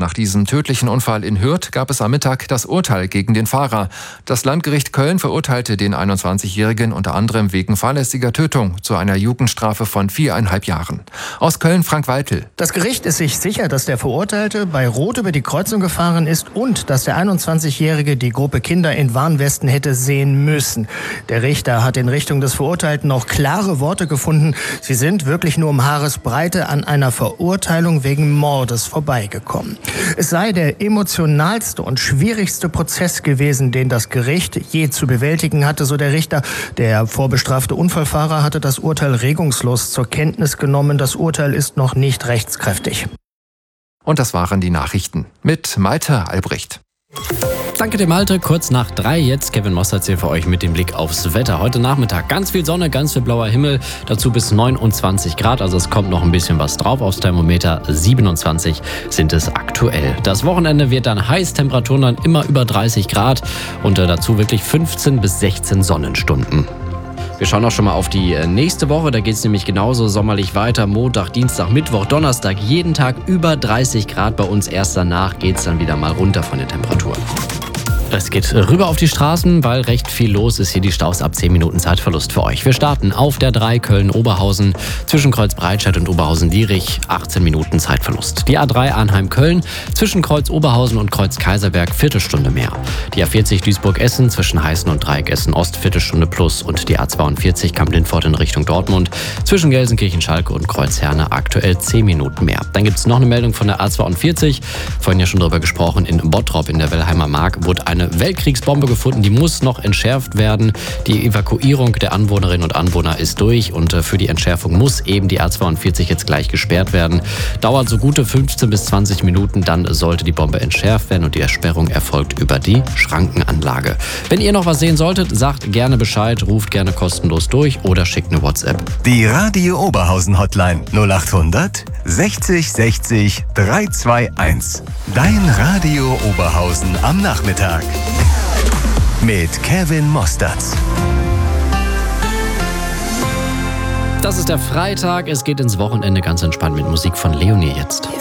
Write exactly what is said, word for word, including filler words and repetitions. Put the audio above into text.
nach diesem tödlichen Unfall in Hürth gab es am Mittag das Urteil gegen den Fahrer. Das Landgericht Köln verurteilte den einundzwanzigjährigen unter anderem wegen fahrlässiger Tötung zu einer Jugendstrafe von viereinhalb Jahren. Aus Köln Frank Weitel. Das Gericht ist sich sicher, dass der Verurteilte bei Rot über die Kreuzung gefahren ist und dass der einundzwanzigjährige die Gruppe Kinder in Warnwesten hätte sehen müssen. Der Richter hat in Richtung des Verurteilten auch klare Worte gefunden. Sie sind wirklich nur um Haaresbreite an einer Verurteilung wegen Mordes vorbeigekommen. Es sei der emotionalste und schwierigste Prozess gewesen, den das Gericht je zu bewältigen hatte, so der Richter. Der vorbestrafte Unfallfahrer hatte das Urteil regungslos zur Kenntnis genommen. Das Urteil ist noch nicht rechtskräftig. Und das waren die Nachrichten mit Malte Albrecht. Danke dem Malte. Kurz nach drei jetzt Kevin Mossertz hier für euch mit dem Blick aufs Wetter. Heute Nachmittag ganz viel Sonne, ganz viel blauer Himmel. Dazu bis neunundzwanzig Grad, also es kommt noch ein bisschen was drauf. Aufs Thermometer siebenundzwanzig sind es aktuell. Das Wochenende wird dann heiß, Temperaturen dann immer über dreißig Grad und dazu wirklich fünfzehn bis sechzehn Sonnenstunden. Wir schauen auch schon mal auf die nächste Woche. Da geht es nämlich genauso sommerlich weiter. Montag, Dienstag, Mittwoch, Donnerstag. Jeden Tag über dreißig Grad bei uns. Erst danach geht es dann wieder mal runter von der Temperatur. Es geht rüber auf die Straßen, weil recht viel los ist. Hier die Staus ab zehn Minuten Zeitverlust für euch. Wir starten auf der drei Köln-Oberhausen zwischen Kreuz-Breitscheid und Oberhausen-Dierich. achtzehn Minuten Zeitverlust. Die A drei Arnheim-Köln zwischen Kreuz-Oberhausen und Kreuz-Kaiserberg Viertelstunde mehr. Die A vierzig Duisburg-Essen zwischen Heißen und Dreieck Essen-Ost Viertelstunde plus. Und die A zweiundvierzig Kamp-Lindfort in Richtung Dortmund zwischen Gelsenkirchen-Schalke und Kreuzherne aktuell zehn Minuten mehr. Dann gibt es noch eine Meldung von der A zweiundvierzig. Vorhin ja schon drüber gesprochen. In Bottrop in der Wellheimer Mark wurde eine Eine Weltkriegsbombe gefunden, die muss noch entschärft werden. Die Evakuierung der Anwohnerinnen und Anwohner ist durch und für die Entschärfung muss eben die A zweiundvierzig jetzt gleich gesperrt werden. Dauert so gute fünfzehn bis zwanzig Minuten, dann sollte die Bombe entschärft werden und die Ersperrung erfolgt über die Schrankenanlage. Wenn ihr noch was sehen solltet, sagt gerne Bescheid, ruft gerne kostenlos durch oder schickt eine WhatsApp. Die Radio Oberhausen Hotline null achthundert sechzig sechzig dreihundertzweiundzwanzig. Dein Radio Oberhausen am Nachmittag. Mit Kevin Mossertz. Das ist der Freitag. Es geht ins Wochenende ganz entspannt mit Musik von Leonie jetzt.